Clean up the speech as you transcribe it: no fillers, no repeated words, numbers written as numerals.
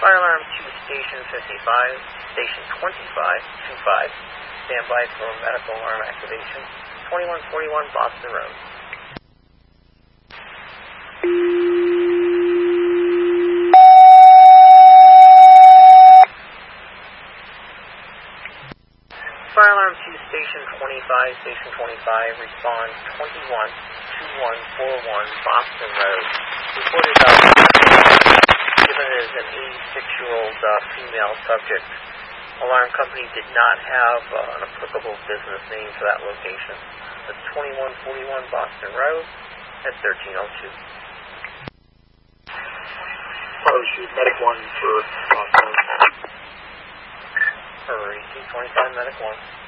Fire alarm to station 55, station 25, stand by for medical alarm activation, 2141 Boston Road. Fire alarm to station 25, respond 2141 Boston Road. Reported given as an 86-year-old female subject. Alarm company did not have an applicable business name for that location. That's 2141 Boston Road at 1302. Shoot Medic 1 for Boston. For EC 25 Medic 1.